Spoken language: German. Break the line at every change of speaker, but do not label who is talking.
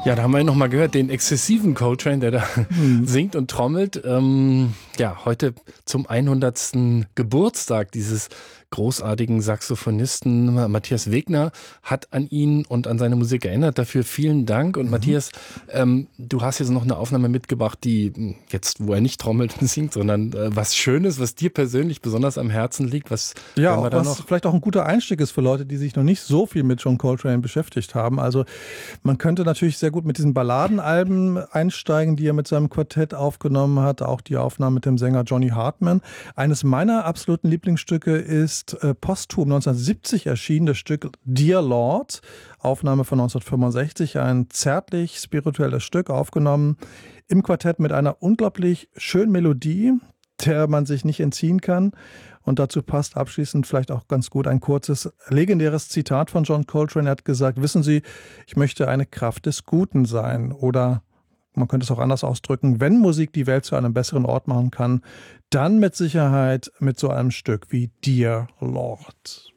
Ja, da haben wir nochmal gehört, den exzessiven Coltrane, der da singt und trommelt. Ja, heute zum 100. Geburtstag dieses großartigen Saxophonisten Matthias Wegner hat an ihn und an seine Musik erinnert. Dafür vielen Dank. Und Matthias, du hast jetzt noch eine Aufnahme mitgebracht, die jetzt, wo er nicht trommelt und singt, sondern was Schönes, was dir persönlich besonders am Herzen liegt. Was
ja,
wir da
was
noch?
vielleicht auch ein guter Einstieg ist für Leute, die sich noch nicht so viel mit John Coltrane beschäftigt haben. Also man könnte natürlich sehr gut mit diesen Balladenalben einsteigen, die er mit seinem Quartett aufgenommen hat. Auch die Aufnahme mit dem Sänger Johnny Hartman. Eines meiner absoluten Lieblingsstücke ist posthum 1970 erschienen, das Stück Dear Lord, Aufnahme von 1965, ein zärtlich spirituelles Stück, aufgenommen im Quartett mit einer unglaublich schönen Melodie, der man sich nicht entziehen kann. Und dazu passt abschließend vielleicht auch ganz gut ein kurzes, legendäres Zitat von John Coltrane. Er hat gesagt, wissen Sie, ich möchte eine Kraft des Guten sein. Oder man könnte es auch anders ausdrücken, wenn Musik die Welt zu einem besseren Ort machen kann, dann mit Sicherheit mit so einem Stück wie Dear Lord.